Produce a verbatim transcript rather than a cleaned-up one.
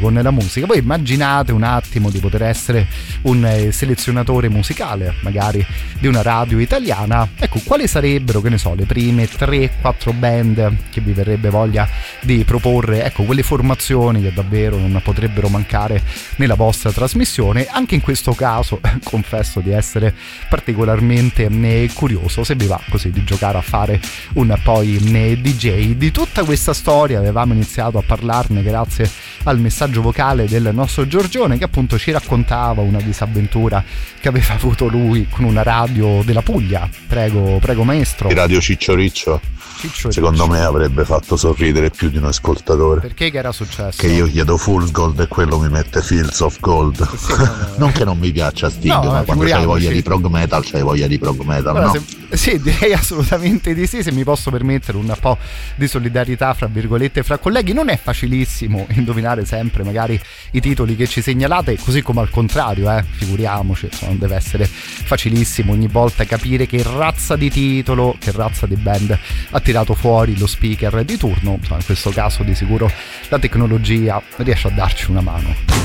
con la musica. Poi immaginate un attimo di poter essere un eh, selezionatore musicale magari di una radio italiana. Ecco, quali sarebbero, che ne so, le prime tre quattro band che vi verrebbe voglia di proporre? Ecco, quelle formazioni che davvero non potrebbero mancare nella vostra trasmissione. Anche in questo caso confesso di essere particolarmente eh, curioso, se vi va così di giocare a fare un poi eh, D J. Di tutta questa storia avevamo iniziato a parlarne grazie al messaggio vocale del nostro Giorgione, che appunto ci raccontava una disavventura che aveva avuto lui con una radio della Puglia. Prego, prego maestro. Di Radio Ciccio Riccio. Ciccio Secondo Riccio. me avrebbe fatto sorridere più di un ascoltatore. Perché che era successo? Che io chiedo full gold e quello mi mette Fields of Gold. Sì, no, no. Non che non mi piaccia Sting, No, ma eh, quando c'hai voglia figuriamoci. di prog metal, c'hai voglia di prog metal, Allora, no? se, sì, direi assolutamente di sì. Se mi posso permettere un po' di solidarietà fra virgolette fra colleghi, non è facilissimo indovinare sempre magari i titoli che ci segnalate, così come al contrario, eh, figuriamoci, insomma, non deve essere facilissimo ogni volta capire che razza di titolo, che razza di band ha tirato fuori lo speaker di turno. Insomma, in questo caso di sicuro la tecnologia riesce a darci una mano.